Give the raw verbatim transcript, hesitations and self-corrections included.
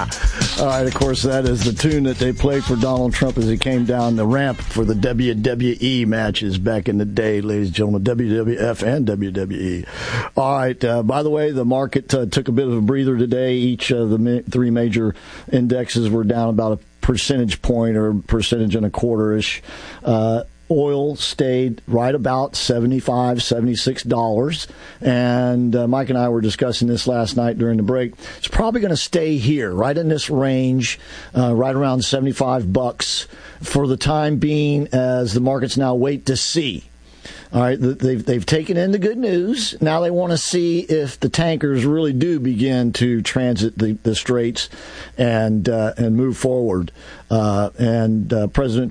All right, of course, that is the tune that they played for Donald Trump as he came down the ramp for the W W E matches back in the day, ladies and gentlemen, W W F and W W E. All right, uh, by the way, the market uh, took a bit of a breather today. Each of the ma- three major indexes were down about a percentage point or percentage and a quarter-ish. Uh, Oil stayed right about seventy-five dollars, seventy-six dollars. And uh, Mike and I were discussing this last night during the break. It's probably going to stay here, right in this range, uh, right around seventy-five bucks for the time being as the markets now wait to see. All right, they've they've taken in the good news. Now they want to see if the tankers really do begin to transit the, the straits and uh, and move forward. Uh, and uh, President